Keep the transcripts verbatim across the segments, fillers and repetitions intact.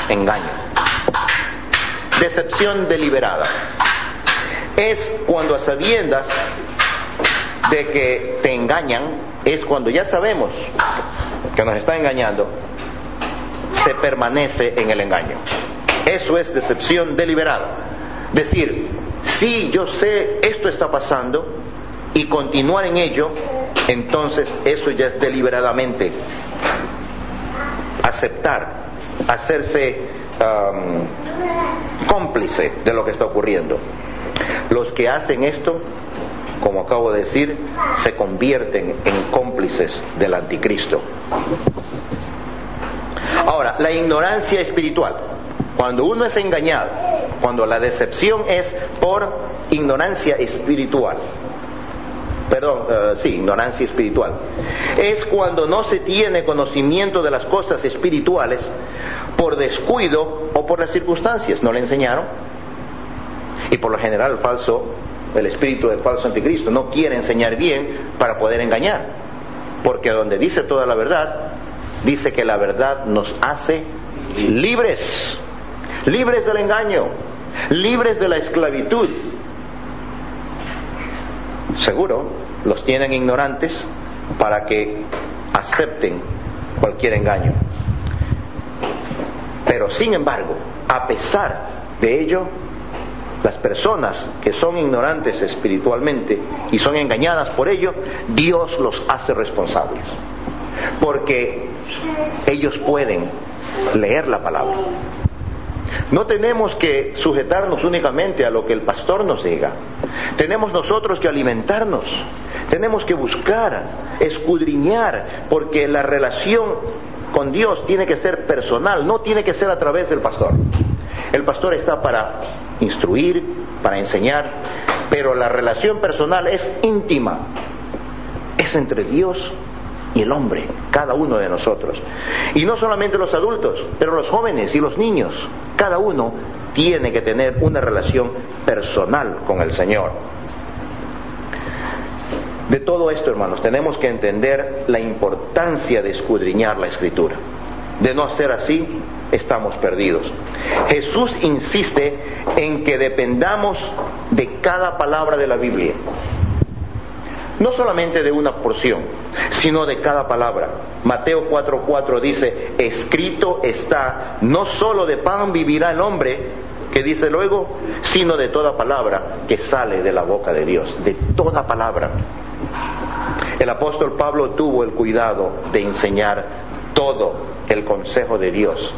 engaño. Decepción deliberada es cuando a sabiendas de que te engañan, es cuando ya sabemos que nos está engañando, se permanece en el engaño. Eso es decepción deliberada. Decir, sí, yo sé, esto está pasando, y continuar en ello, entonces eso ya es deliberadamente aceptar, hacerse um, cómplice de lo que está ocurriendo. Los que hacen esto, como acabo de decir, se convierten en cómplices del anticristo. Ahora, la ignorancia espiritual. Cuando uno es engañado, cuando la decepción es por ignorancia espiritual, perdón, uh, sí, ignorancia espiritual, es cuando no se tiene conocimiento de las cosas espirituales por descuido o por las circunstancias. No le enseñaron, y por lo general el falso, el espíritu del falso anticristo no quiere enseñar bien para poder engañar, porque donde dice toda la verdad, dice que la verdad nos hace libres, libres del engaño, libres de la esclavitud. Seguro los tienen ignorantes para que acepten cualquier engaño. Pero sin embargo, a pesar de ello, las personas que son ignorantes espiritualmente y son engañadas por ello, Dios los hace responsables, porque ellos pueden leer la palabra. No tenemos que sujetarnos únicamente a lo que el pastor nos diga. Tenemos nosotros que alimentarnos, tenemos que buscar, escudriñar, porque la relación con Dios tiene que ser personal, no tiene que ser a través del pastor. El pastor está para instruir, para enseñar, pero la relación personal es íntima, es entre Dios y el hombre, cada uno de nosotros. Y no solamente los adultos, pero los jóvenes y los niños, cada uno tiene que tener una relación personal con el Señor. De todo esto, hermanos, tenemos que entender la importancia de escudriñar la Escritura. De no ser así, estamos perdidos. Jesús insiste en que dependamos de cada palabra de la Biblia. No solamente de una porción, sino de cada palabra. Mateo cuatro cuatro dice, escrito está, no solo de pan vivirá el hombre, que dice luego, sino de toda palabra que sale de la boca de Dios, de toda palabra. El apóstol Pablo tuvo el cuidado de enseñar todo el consejo de Dios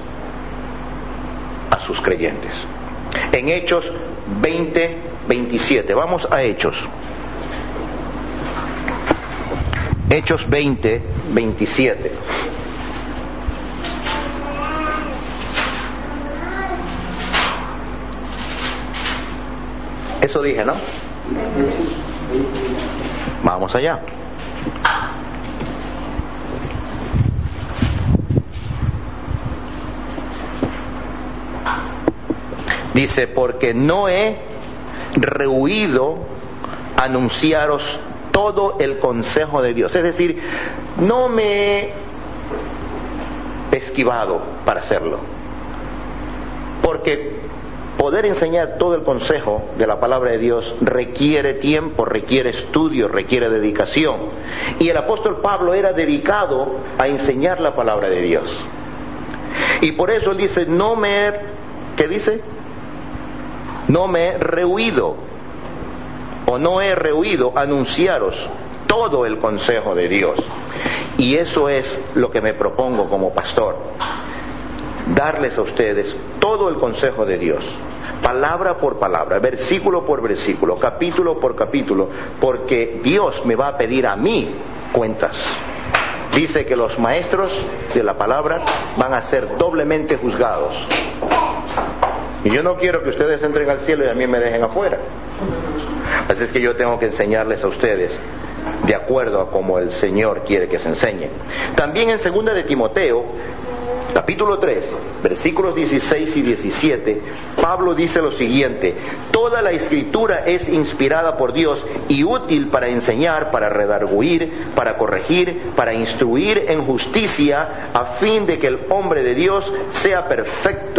a sus creyentes. En Hechos veinte veintisiete, vamos a Hechos. Hechos veinte veintisiete. Eso dije, ¿no? Vamos allá. Dice, porque no he rehuido anunciaros todo el consejo de Dios. Es decir, no me he esquivado para hacerlo. Porque poder enseñar todo el consejo de la palabra de Dios requiere tiempo, requiere estudio, requiere dedicación. Y el apóstol Pablo era dedicado a enseñar la palabra de Dios. Y por eso él dice, no me he, ¿qué dice? No me he rehuido, o no he rehuido anunciaros todo el consejo de Dios. Y eso es lo que me propongo como pastor, darles a ustedes todo el consejo de Dios, palabra por palabra, versículo por versículo, capítulo por capítulo, porque Dios me va a pedir a mí cuentas. Dice que los maestros de la palabra van a ser doblemente juzgados. Y yo no quiero que ustedes entren al cielo y a mí me dejen afuera. Así es que yo tengo que enseñarles a ustedes de acuerdo a como el Señor quiere que se enseñe. También en segunda de Timoteo, capítulo tres, versículos dieciséis y diecisiete, Pablo dice lo siguiente: toda la escritura es inspirada por Dios y útil para enseñar, para redarguir, para corregir, para instruir en justicia, a fin de que el hombre de Dios sea perfecto,